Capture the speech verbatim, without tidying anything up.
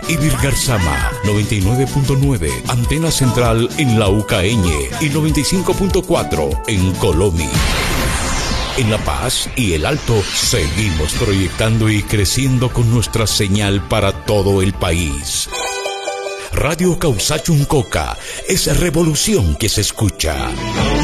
y Virgarzama, noventa y nueve punto nueve, Antena Central en La Ucaeñe y noventa y cinco punto cuatro en Colomi. En La Paz y El Alto seguimos proyectando y creciendo con nuestra señal para todo el país. Radio Causachuncoca es revolución que se escucha.